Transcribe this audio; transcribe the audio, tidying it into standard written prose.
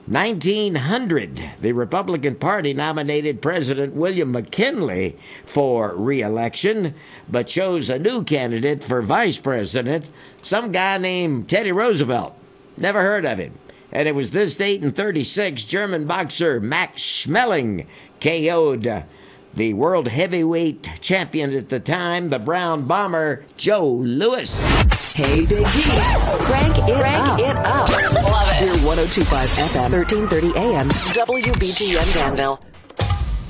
1900, the Republican Party nominated President William McKinley for re-election, but chose a new candidate for vice president, some guy named Teddy Roosevelt. Never heard of him. And it was this date in 36, German boxer Max Schmeling KO'd the world heavyweight champion at the time, the Brown Bomber, Joe Louis. Hey, Big G. Crank it up. Love it. Here, 102.5 FM, 1330 AM, WBGN Danville.